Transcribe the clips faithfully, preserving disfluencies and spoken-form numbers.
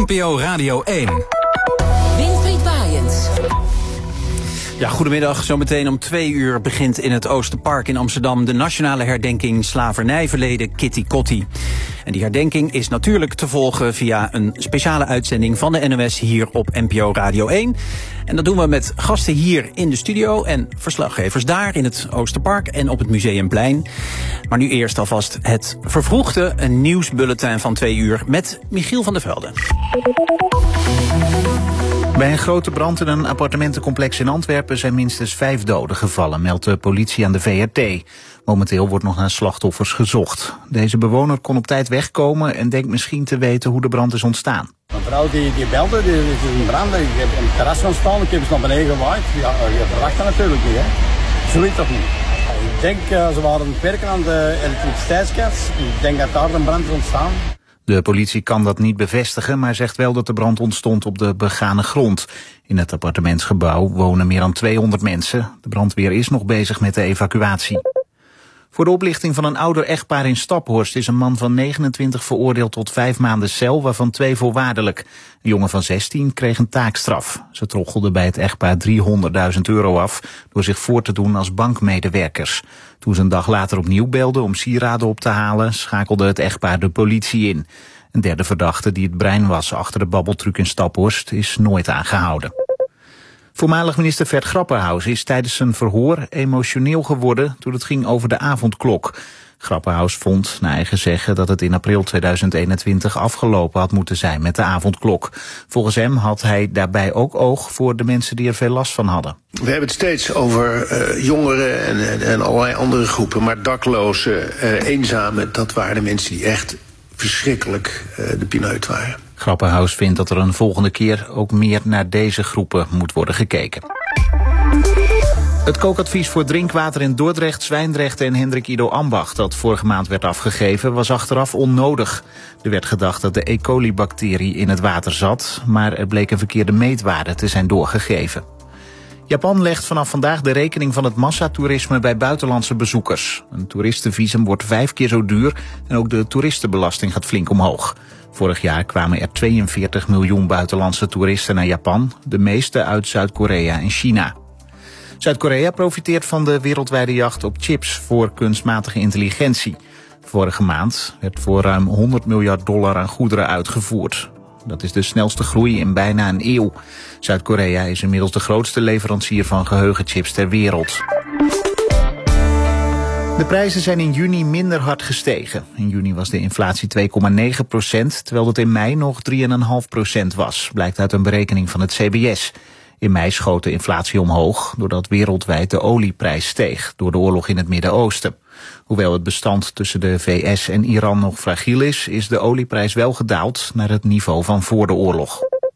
N P O Radio één. Winfried Waaiens. Ja, goedemiddag. Zometeen om twee uur begint in het Oosterpark in Amsterdam de nationale herdenking slavernijverleden Kitty Kotti. En die herdenking is natuurlijk te volgen via een speciale uitzending van de N O S hier op N P O Radio één. En dat doen we met gasten hier in de studio en verslaggevers daar in het Oosterpark en op het Museumplein. Maar nu eerst alvast het vervroegde nieuwsbulletin van twee uur met Michiel van der Velde. Bij een grote brand in een appartementencomplex in Antwerpen zijn minstens vijf doden gevallen, meldt de politie aan de V R T. Momenteel wordt nog naar slachtoffers gezocht. Deze bewoner kon op tijd wegkomen en denkt misschien te weten hoe de brand is ontstaan. Een vrouw die, die belde, die, die is een brand, ik heb op het terras gaan staan, ik heb eens naar beneden gewaaid. Ja, je verwacht dat natuurlijk niet, hè. Zoiets toch niet. Ik denk, uh, ze waren aan het werken aan de elektriciteitskast. Ik denk dat daar een brand is ontstaan. De politie kan dat niet bevestigen, maar zegt wel dat de brand ontstond op de begane grond. In het appartementsgebouw wonen meer dan tweehonderd mensen. De brandweer is nog bezig met de evacuatie. Voor de oplichting van een ouder echtpaar in Staphorst is een man van negenentwintig veroordeeld tot vijf maanden cel, waarvan twee voorwaardelijk. Een jongen van zestien kreeg een taakstraf. Ze trochelden bij het echtpaar driehonderdduizend euro af door zich voor te doen als bankmedewerkers. Toen ze een dag later opnieuw belden om sieraden op te halen, schakelde het echtpaar de politie in. Een derde verdachte die het brein was achter de babbeltruc in Staphorst is nooit aangehouden. Voormalig minister Vert Grapperhaus is tijdens zijn verhoor emotioneel geworden toen het ging over de avondklok. Grapperhaus vond, naar eigen zeggen, dat het in april tweeduizend eenentwintig afgelopen had moeten zijn met de avondklok. Volgens hem had hij daarbij ook oog voor de mensen die er veel last van hadden. We hebben het steeds over uh, jongeren en, en, en allerlei andere groepen, maar daklozen, uh, eenzamen, dat waren de mensen die echt verschrikkelijk uh, de pineut waren. Grapperhaus vindt dat er een volgende keer ook meer naar deze groepen moet worden gekeken. Het kookadvies voor drinkwater in Dordrecht, Zwijndrecht en Hendrik Ido Ambacht dat vorige maand werd afgegeven was achteraf onnodig. Er werd gedacht dat de E. coli-bacterie in het water zat, maar er bleek een verkeerde meetwaarde te zijn doorgegeven. Japan legt vanaf vandaag de rekening van het massatoerisme bij buitenlandse bezoekers. Een toeristenvisum wordt vijf keer zo duur en ook de toeristenbelasting gaat flink omhoog. Vorig jaar kwamen er tweeënveertig miljoen buitenlandse toeristen naar Japan, de meeste uit Zuid-Korea en China. Zuid-Korea profiteert van de wereldwijde jacht op chips voor kunstmatige intelligentie. Vorige maand werd voor ruim honderd miljard dollar aan goederen uitgevoerd. Dat is de snelste groei in bijna een eeuw. Zuid-Korea is inmiddels de grootste leverancier van geheugenchips ter wereld. De prijzen zijn in juni minder hard gestegen. In juni was de inflatie twee komma negen procent, terwijl dat in mei nog drie komma vijf procent was, blijkt uit een berekening van het C B S. In mei schoot de inflatie omhoog, doordat wereldwijd de olieprijs steeg, door de oorlog in het Midden-Oosten. Hoewel het bestand tussen de V S en Iran nog fragiel is, is de olieprijs wel gedaald naar het niveau van voor de oorlog.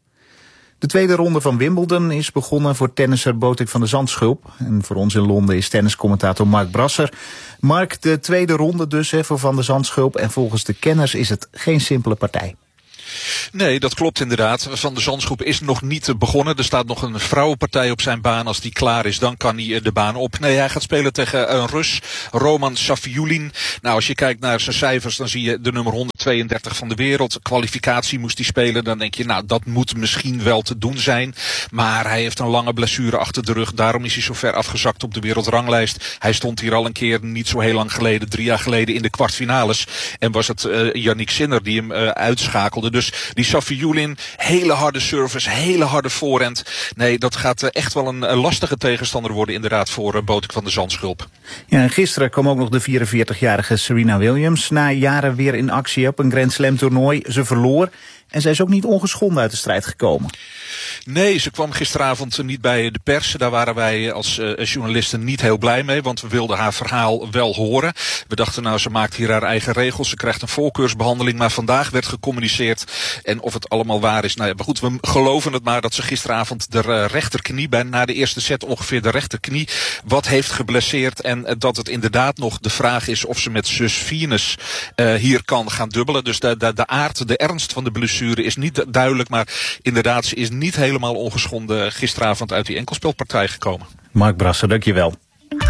De tweede ronde van Wimbledon is begonnen voor tennisser Botik van de Zandschulp. En voor ons in Londen is tenniscommentator Mark Brasser. Mark, de tweede ronde dus hè, voor Van de Zandschulp. En volgens de kenners is het geen simpele partij. Nee, dat klopt inderdaad. Van de Zandschulp is nog niet begonnen. Er staat nog een vrouwenpartij op zijn baan. Als die klaar is, dan kan hij de baan op. Nee, hij gaat spelen tegen een Rus, Roman Safiullin. Nou, als je kijkt naar zijn cijfers, dan zie je de nummer honderdtweeëndertig van de wereld. Kwalificatie moest hij spelen. Dan denk je, nou, dat moet misschien wel te doen zijn. Maar hij heeft een lange blessure achter de rug. Daarom is hij zo ver afgezakt op de wereldranglijst. Hij stond hier al een keer, niet zo heel lang geleden, drie jaar geleden, in de kwartfinales. En was het uh, Yannick Sinner die hem uh, uitschakelde. Dus die Safiullin, hele harde service, hele harde voorhand. Nee, dat gaat uh, echt wel een, een lastige tegenstander worden inderdaad voor uh, Botik van de Zandschulp. Ja, en gisteren kwam ook nog de vierenveertigjarige Serena Williams na jaren weer in actie op een Grand Slam toernooi. Ze verloor en zij is ook niet ongeschonden uit de strijd gekomen. Nee, ze kwam gisteravond niet bij de pers. Daar waren wij als uh, journalisten niet heel blij mee, want we wilden haar verhaal wel horen. We dachten, nou, ze maakt hier haar eigen regels, ze krijgt een voorkeursbehandeling, maar vandaag werd gecommuniceerd. En of het allemaal waar is, nou ja, maar goed, we geloven het maar dat ze gisteravond de uh, rechterknie, bij na de eerste set ongeveer de rechterknie, wat heeft geblesseerd. En uh, dat het inderdaad nog de vraag is of ze met zus Venus uh, hier kan gaan dubbelen. Dus de, de, de aard, de ernst van de blessure is niet duidelijk, maar inderdaad, ze is niet helemaal ongeschonden gisteravond uit die enkelspelpartij gekomen. Mark Brasser, dankjewel.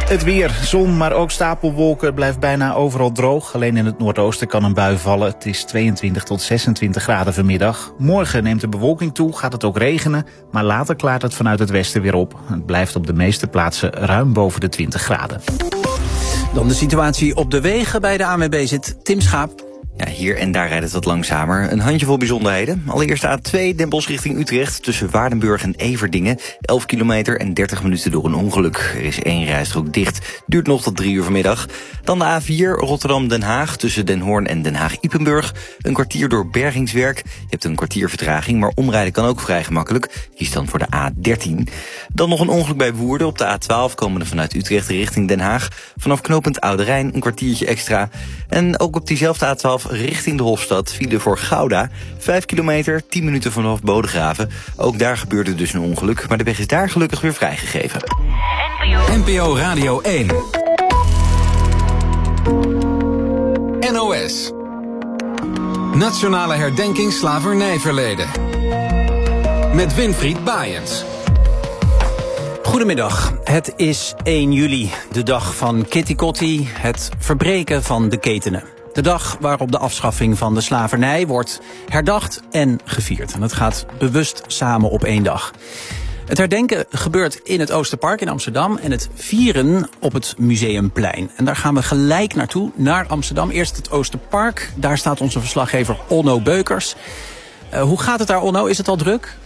Het weer, zon, maar ook stapelwolken. Het blijft bijna overal droog. Alleen in het noordoosten kan een bui vallen. Het is tweeëntwintig tot zesentwintig graden vanmiddag. Morgen neemt de bewolking toe, gaat het ook regenen. Maar later klaart het vanuit het westen weer op. Het blijft op de meeste plaatsen ruim boven de twintig graden. Dan de situatie op de wegen. Bij de A N W B zit Tim Schaap. Ja, hier en daar rijdt het wat langzamer. Een handjevol bijzonderheden. Allereerst de A twee, Den Bosch richting Utrecht. Tussen Waardenburg en Everdingen. elf kilometer en dertig minuten door een ongeluk. Er is één rijstrook dicht. Duurt nog tot drie uur vanmiddag. Dan de A vier, Rotterdam-Den Haag. Tussen Den Hoorn en Den Haag-Ipenburg. Een kwartier door bergingswerk. Je hebt een kwartier vertraging, maar omrijden kan ook vrij gemakkelijk. Kies dan voor de A dertien. Dan nog een ongeluk bij Woerden op de A twaalf. Komende vanuit Utrecht richting Den Haag. Vanaf knooppunt Oude Rijn een kwartiertje extra. En ook op diezelfde A twaalf richting de Hofstad file voor Gouda. Vijf kilometer, tien minuten vanaf Bodegraven. Ook daar gebeurde dus een ongeluk, maar de weg is daar gelukkig weer vrijgegeven. N P O Radio één. N O S. Nationale Herdenking Slavernijverleden. Met Winfried Bajens. Goedemiddag, het is één juli, de dag van Kitty Kotti, het verbreken van de ketenen. De dag waarop de afschaffing van de slavernij wordt herdacht en gevierd. En het gaat bewust samen op één dag. Het herdenken gebeurt in het Oosterpark in Amsterdam en het vieren op het Museumplein. En daar gaan we gelijk naartoe, naar Amsterdam. Eerst het Oosterpark, daar staat onze verslaggever Onno Beukers. Uh, hoe gaat het daar, Onno? Is het al druk?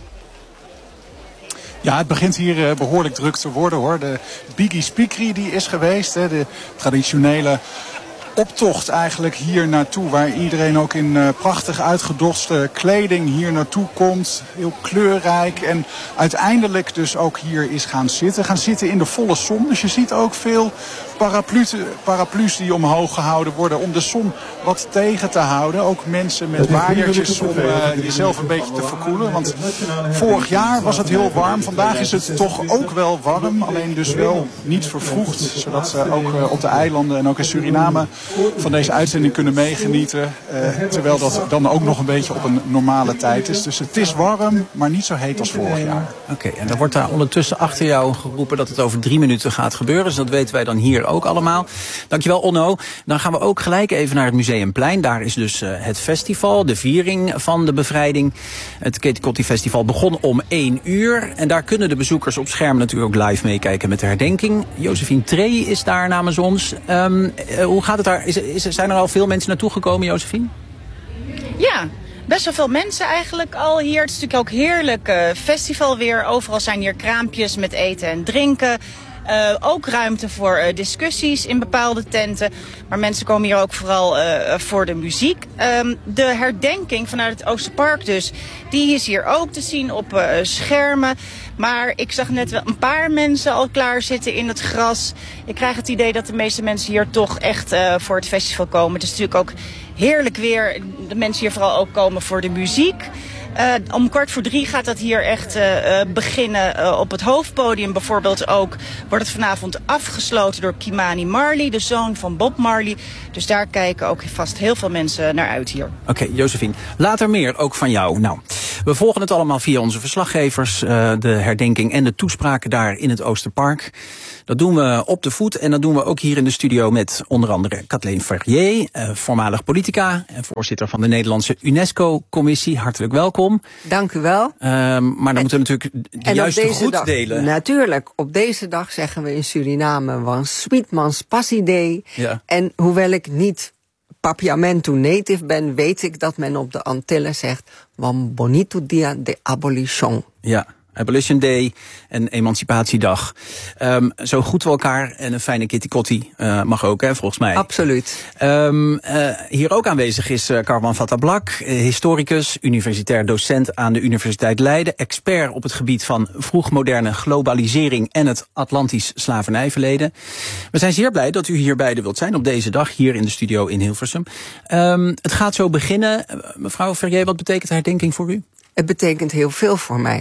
Ja, het begint hier uh, behoorlijk druk te worden, hoor. De Biggie Speakery die is geweest, hè, de traditionele optocht eigenlijk hier naartoe, waar iedereen ook in uh, prachtig uitgedoste kleding hier naartoe komt. Heel kleurrijk en uiteindelijk dus ook hier is gaan zitten. Gaan zitten in de volle zon. Dus je ziet ook veel paraplu's, paraplu's die omhoog gehouden worden om de zon wat tegen te houden. Ook mensen met waaiertjes om uh, jezelf een beetje te verkoelen. Want vorig jaar was het heel warm. Vandaag is het toch ook wel warm. Alleen dus wel niet vervroegd. Zodat ze ook uh, op de eilanden en ook in Suriname van deze uitzending kunnen meegenieten. Uh, terwijl dat dan ook nog een beetje op een normale tijd is. Dus het is warm, maar niet zo heet als vorig jaar. Oké, okay, en dan wordt daar ondertussen achter jou geroepen dat het over drie minuten gaat gebeuren. Dus dat weten wij dan hier ook allemaal. Dankjewel, Onno. Dan gaan we ook gelijk even naar het Museumplein. Daar is dus uh, het festival, de viering van de bevrijding. Het Kitty Kotti Festival begon om één uur. En daar kunnen de bezoekers op scherm natuurlijk ook live meekijken met de herdenking. Josephine Trey is daar namens ons. Um, uh, hoe gaat het daar? Is, is, zijn er al veel mensen naartoe gekomen, Josephine? Ja, best wel veel mensen eigenlijk al hier. Het is natuurlijk ook heerlijk uh, festival weer. Overal zijn hier kraampjes met eten en drinken. Uh, ook ruimte voor uh, discussies in bepaalde tenten. Maar mensen komen hier ook vooral uh, voor de muziek. Um, de herdenking vanuit het Oosterpark dus, die is hier ook te zien op uh, schermen. Maar ik zag net wel een paar mensen al klaar zitten in het gras. Ik krijg het idee dat de meeste mensen hier toch echt uh, voor het festival komen. Het is natuurlijk ook heerlijk weer. De mensen hier vooral ook komen voor de muziek. Uh, om kwart voor drie gaat dat hier echt uh, beginnen uh, op het hoofdpodium. Bijvoorbeeld ook wordt het vanavond afgesloten door Kimani Marley, de zoon van Bob Marley. Dus daar kijken ook vast heel veel mensen naar uit hier. Oké, okay, Josephine, later meer ook van jou. Nou, we volgen het allemaal via onze verslaggevers. Uh, de herdenking en de toespraken daar in het Oosterpark. Dat doen we op de voet en dat doen we ook hier in de studio met onder andere Kathleen Ferrier, uh, voormalig politica en voorzitter van de Nederlandse UNESCO-commissie. Hartelijk welkom. Dank u wel. Uh, maar dan en, moeten we natuurlijk de juiste goed dag, delen. Natuurlijk, op deze dag zeggen we in Suriname van Sweetmans Passidee. Ja. En hoewel ik niet Papiamento native ben, weet ik dat men op de Antillen zegt van Bonito Dia de Abolition. Ja. Abolition Day en Emancipatiedag. Um, zo goed we elkaar en een fijne Kitty Kotti uh, mag ook, hè, volgens mij. Absoluut. Um, uh, hier ook aanwezig is uh, Karwan Fattablak, uh, historicus, universitair docent aan de Universiteit Leiden, expert op het gebied van vroegmoderne globalisering en het Atlantisch slavernijverleden. We zijn zeer blij dat u hier beiden wilt zijn op deze dag, hier in de studio in Hilversum. Um, het gaat zo beginnen. Uh, mevrouw Ferrier, wat betekent herdenking voor u? Het betekent heel veel voor mij.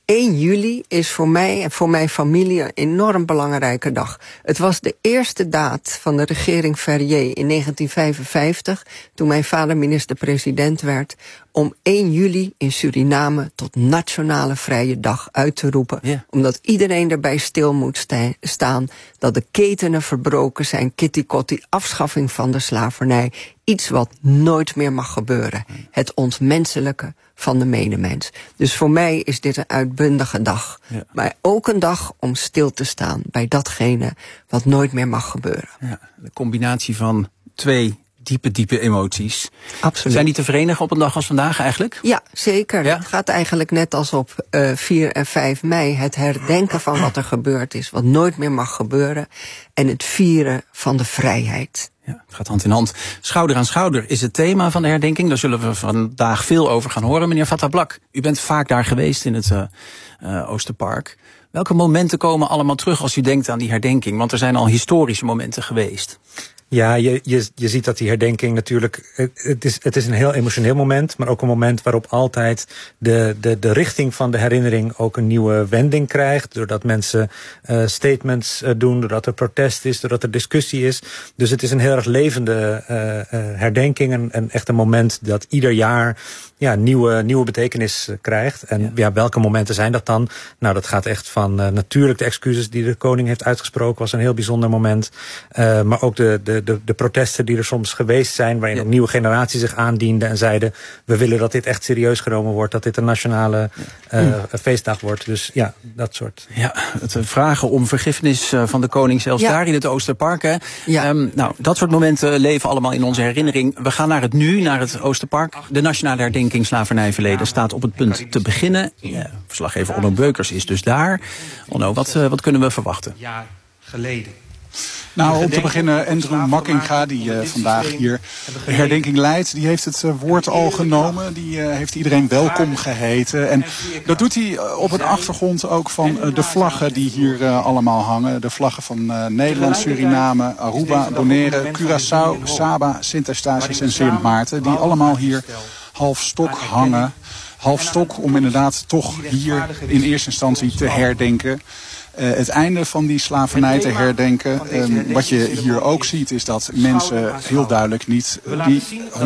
één juli is voor mij en voor mijn familie een enorm belangrijke dag. Het was de eerste daad van de regering Ferrier in negentien vijfenvijftig... toen mijn vader minister-president werd, om één juli in Suriname tot Nationale Vrije Dag uit te roepen. Yeah. Omdat iedereen erbij stil moet sta- staan dat de ketenen verbroken zijn, kitty-kotti, afschaffing van de slavernij. Iets wat nooit meer mag gebeuren. Het ontmenselijken van de medemens. Dus voor mij is dit een uitbundige dag. Ja. Maar ook een dag om stil te staan bij datgene wat nooit meer mag gebeuren. Ja, de combinatie van twee diepe, diepe emoties. Absoluut. Zijn die te verenigen op een dag als vandaag eigenlijk? Ja, zeker. Ja? Het gaat eigenlijk net als op uh, vier en vijf mei... het herdenken van wat er gebeurd is, wat nooit meer mag gebeuren... en het vieren van de vrijheid. Ja, het gaat hand in hand. Schouder aan schouder is het thema van de herdenking. Daar zullen we vandaag veel over gaan horen. Meneer Fatah Blak, u bent vaak daar geweest in het uh, uh, Oosterpark. Welke momenten komen allemaal terug als u denkt aan die herdenking? Want er zijn al historische momenten geweest. Ja, je, je, je ziet dat die herdenking natuurlijk... Het is, het is een heel emotioneel moment, maar ook een moment waarop altijd de, de, de richting van de herinnering ook een nieuwe wending krijgt. Doordat mensen uh, statements uh, doen, doordat er protest is, doordat er discussie is. Dus het is een heel erg levende uh, uh, herdenking. En, en echt een moment dat ieder jaar ja, nieuwe, nieuwe betekenis uh, krijgt. En ja. ja, welke momenten zijn dat dan? Nou, dat gaat echt van uh, natuurlijk de excuses die de koning heeft uitgesproken, was een heel bijzonder moment. Uh, maar ook de, de De, de protesten die er soms geweest zijn, waarin ja. een nieuwe generatie zich aandiende en zeiden, we willen dat dit echt serieus genomen wordt, dat dit een nationale ja. uh, mm. feestdag wordt. Dus ja, dat soort. Ja, het vragen om vergiffenis van de koning, zelfs ja. daar in het Oosterpark. Hè. Ja. Um, nou, dat soort momenten leven allemaal in onze herinnering. We gaan naar het nu, naar het Oosterpark. De nationale herdenking slavernijverleden staat op het punt te beginnen. Ja, verslaggever Onno Beukers is dus daar. Onno, wat, uh, wat kunnen we verwachten? Jaar geleden. Nou, om te beginnen, Andrew Makkinga, die uh, vandaag hier de herdenking leidt, die heeft het uh, woord al genomen. Die uh, heeft iedereen welkom geheten. En dat doet hij uh, op een achtergrond ook van uh, de vlaggen die hier uh, allemaal hangen. De vlaggen van uh, Nederland, Suriname, Aruba, Bonaire, Curaçao, Saba, Sint-Eustatius en Sint Maarten. Die allemaal hier half stok hangen. Half stok om inderdaad toch hier in eerste instantie te herdenken. Uh, het einde van die slavernij te herdenken. Um, wat je hier ook ziet is dat mensen heel duidelijk niet die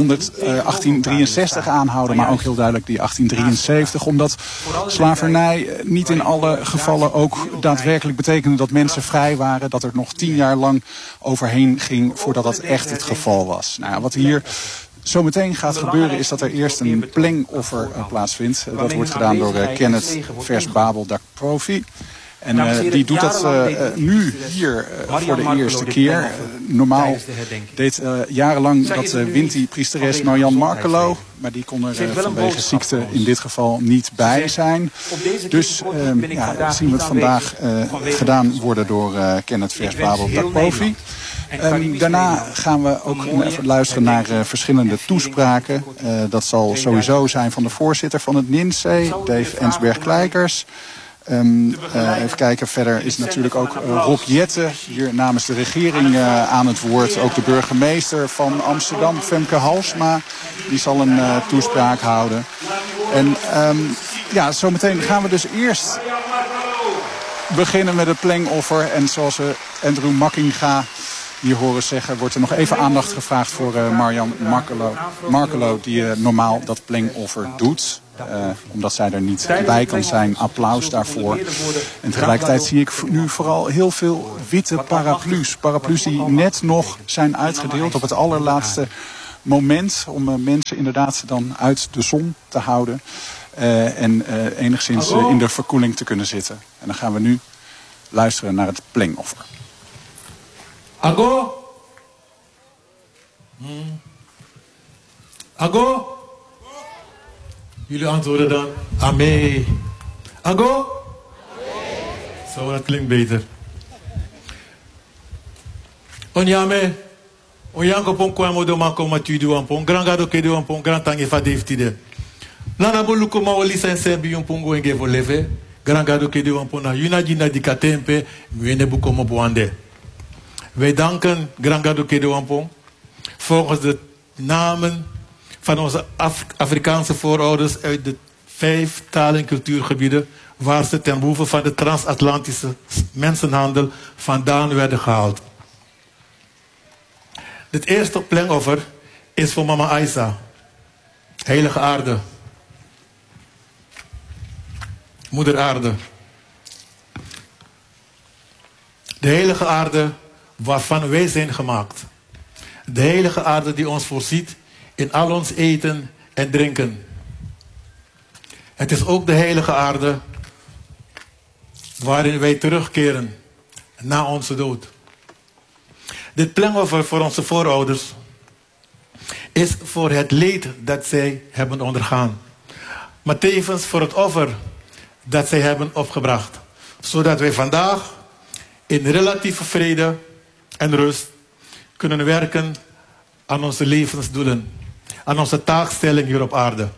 achttien drieënzestig aanhouden, maar ook heel duidelijk die achttien drieënzeventig. Omdat slavernij niet in alle gevallen ook daadwerkelijk betekende dat mensen vrij waren. Dat er nog tien jaar lang overheen ging voordat dat echt het geval was. Nou, wat hier zometeen gaat gebeuren is dat er eerst een plengoffer uh, plaatsvindt. Uh, dat wordt gedaan door uh, Kenneth Versbabel Dakprofi. En uh, die doet dat uh, uh, nu hier uh, voor de eerste keer. Uh, normaal deed uh, jarenlang dat uh, wint die priesteres Marjan Markelo. Maar die kon er uh, vanwege ziekte in dit geval niet bij zijn. Dus uh, ja, zien we het vandaag uh, gedaan worden door uh, Kenneth Versbabel Dakprofi. Um, daarna gaan we ook even luisteren naar uh, verschillende toespraken. Uh, dat zal sowieso zijn van de voorzitter van het N I N S E, Dave Ensberg-Kleikers. Um, uh, even kijken, verder is natuurlijk ook uh, Rob Jetten hier namens de regering uh, aan het woord. Ook de burgemeester van Amsterdam, Femke Halsma, die zal een uh, toespraak houden. En um, ja, zometeen gaan we dus eerst beginnen met het plengoffer. En zoals we Andrew Makkinga hier horen zeggen, wordt er nog even aandacht gevraagd voor uh, Marjan Markelo, Markelo die uh, normaal dat plengoffer doet. Uh, omdat zij er niet bij kan zijn. Applaus daarvoor. En tegelijkertijd zie ik nu vooral heel veel witte paraplu's. Paraplu's die net nog zijn uitgedeeld op het allerlaatste moment. Om uh, mensen inderdaad dan uit de zon te houden. Uh, en uh, enigszins uh, in de verkoeling te kunnen zitten. En dan gaan we nu luisteren naar het plengoffer. Ago. Hmm. Ago. Jullie antwoorden dan. Amen. Ago? Zo, dat klinkt beter. Onyame. Onyango pon kwamo do man koma tudu ampon. Granga do kedo ampon. Grand tangi fa deftide. Lana boluko ma oli sense bi ampon go enge voleve. Granga do kedo ampon na yuna jina di katempe. Mwene buko mo boande. Wij danken Granga do kedo ampon. Volgens de namen van onze Af- Afrikaanse voorouders uit de vijf taal- en cultuurgebieden waar ze ten behoeve van de transatlantische mensenhandel vandaan werden gehaald. Dit eerste plengoffer is voor mama Aisa. Heilige aarde. Moeder aarde. De heilige aarde waarvan wij zijn gemaakt. De heilige aarde die ons voorziet in al ons eten en drinken. Het is ook de heilige aarde waarin wij terugkeren na onze dood. Dit plengoffer voor onze voorouders is voor het leed dat zij hebben ondergaan. Maar tevens voor het offer dat zij hebben opgebracht. Zodat wij vandaag in relatieve vrede en rust kunnen werken aan onze levensdoelen. Aan onze taakstelling hier op aarde.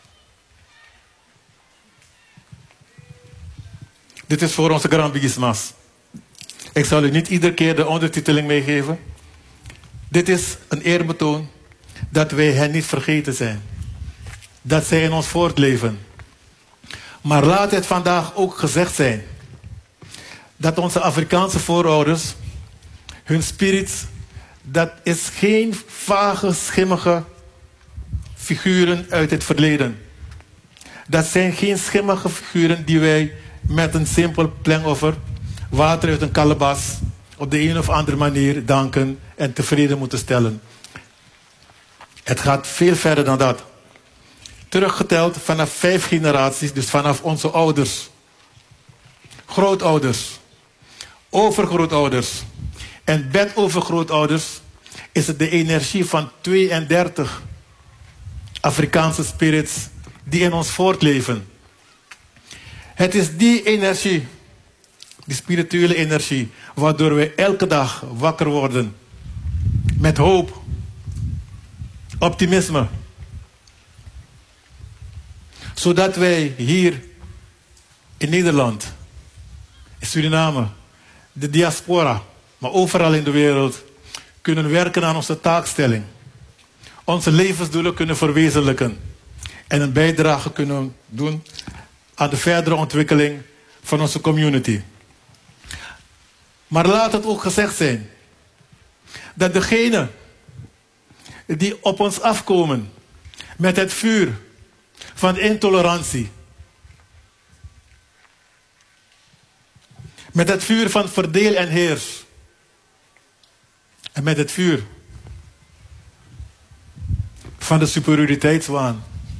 Dit is voor onze Grand Bigismas. Ik zal u niet iedere keer de ondertiteling meegeven. Dit is een eerbetoon dat wij hen niet vergeten zijn. Dat zij in ons voortleven. Maar laat het vandaag ook gezegd zijn dat onze Afrikaanse voorouders, hun spirits, dat is geen vage, schimmige figuren uit het verleden. Dat zijn geen schimmige figuren die wij met een simpel plengoffer, water uit een kalebas, op de een of andere manier danken en tevreden moeten stellen. Het gaat veel verder dan dat. Teruggeteld vanaf vijf generaties, dus vanaf onze ouders, grootouders, overgrootouders en bedovergrootouders, is het de energie van tweeëndertig Afrikaanse spirits die in ons voortleven. Het is die energie, die spirituele energie, waardoor wij elke dag wakker worden. Met hoop, optimisme. Zodat wij hier in Nederland, in Suriname, de diaspora, maar overal in de wereld, kunnen werken aan onze taakstelling. Onze levensdoelen kunnen verwezenlijken. En een bijdrage kunnen doen aan de verdere ontwikkeling van onze community. Maar laat het ook gezegd zijn dat degenen die op ons afkomen met het vuur van de intolerantie, met het vuur van verdeel en heers en met het vuur van de superioriteitswaan.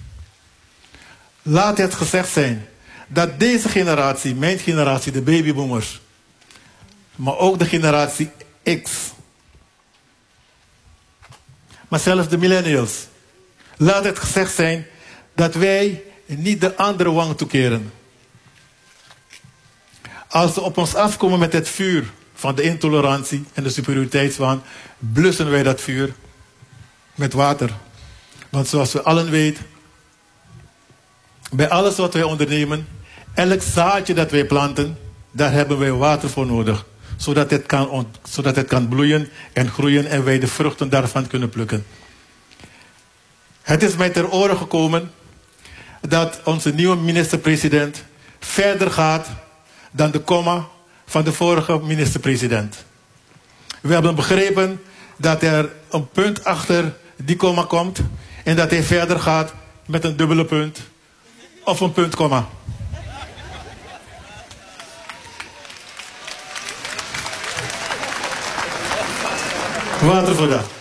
Laat het gezegd zijn dat deze generatie, mijn generatie, de babyboomers, maar ook de generatie X, maar zelfs de millennials, laat het gezegd zijn dat wij niet de andere wang toekeren. Als ze op ons afkomen met het vuur van de intolerantie en de superioriteitswaan, blussen wij dat vuur met water. Want zoals we allen weten, bij alles wat wij ondernemen, elk zaadje dat wij planten, daar hebben wij water voor nodig. Zodat het kan, ont- zodat het kan bloeien en groeien en wij de vruchten daarvan kunnen plukken. Het is mij ter oren gekomen dat onze nieuwe minister-president verder gaat dan de komma van de vorige minister-president. We hebben begrepen dat er een punt achter die komma komt en dat hij verder gaat met een dubbele punt of een puntkomma. Water voor dat.